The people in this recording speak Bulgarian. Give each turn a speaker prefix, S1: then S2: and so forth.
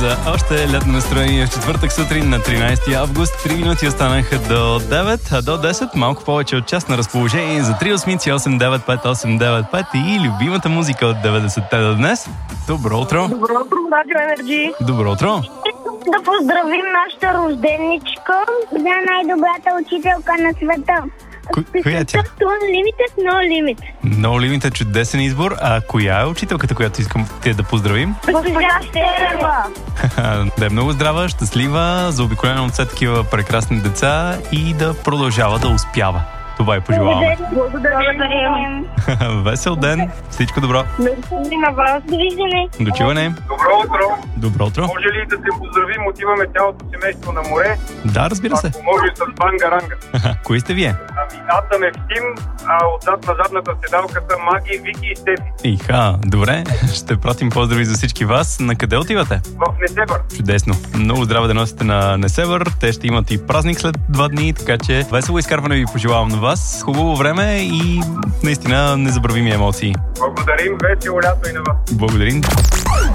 S1: за още летно настроение в четвъртък сутрин на 13 август. 3 минути останаха до 9, а до 10 малко повече от час на разположение за 3-8-895-895 и любимата музика от 90-те до днес. Добро утро!
S2: Добро утро, Радио Енерджи.
S1: Добро утро!
S2: Да поздравим нашата рожденичка за най-добрата учителка на света.
S1: Коя е тя?
S2: No Limit, No Limit.
S1: No Limit е чудесен избор. А коя е учителката, която искам те да поздравим?
S2: Госпожа Щерева.
S1: Да е много здрава, щастлива, заобиколена от все такива прекрасни деца и да продължава да успява. Това и пожелаваме.
S2: Благодарим.
S1: Весел ден, всичко добро.
S2: Мерси на вас. Довиждане.
S1: До чуване.
S3: Добро утро!
S1: Добро утро.
S3: Може ли да се поздравим? Отиваме цялото семейство на море.
S1: Да, разбира се.
S3: Ако може с бангаранга.
S1: Кои сте вие?
S3: Ами, аз съм Евтим, а отзад на задната седалка са Маги, Вики и Стефи.
S1: Иха, добре. Ще пратим поздрави за всички вас. На къде отивате?
S3: В Несебър.
S1: Чудесно. Много здраве да носите на Несебър. Те ще имат и празник след 2 дни, така че весело изкарване ви пожелавам на вас. Хубаво време и наистина незабравими емоции.
S3: Благодарим, весело лято и на вас.
S1: Благодарим.